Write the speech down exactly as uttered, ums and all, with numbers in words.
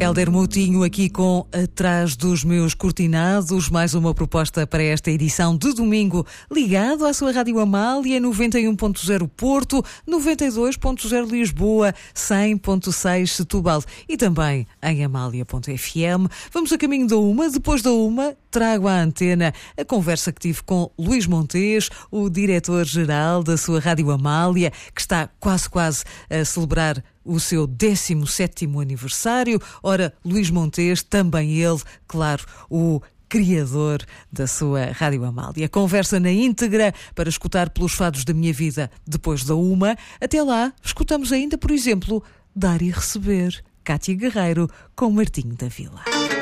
Helder Moutinho aqui com Atrás dos Meus Cortinados, mais uma proposta para esta edição de domingo, ligado à sua Rádio Amália, noventa e um ponto zero Porto, noventa e dois ponto zero Lisboa, cem ponto seis Setúbal e também em amália ponto f m. Vamos a caminho da uma, depois da uma trago à antena a conversa que tive com Luís Montes, o diretor-geral da sua Rádio Amália, que está quase quase a celebrar o seu décimo sétimo aniversário. Ora, Luís Montes, também ele, claro, o criador da sua Rádio Amália. Conversa na íntegra para escutar pelos fados da minha vida depois da uma. Até lá, escutamos ainda, por exemplo, Dar e Receber, Cátia Guerreiro com Martinho da Vila.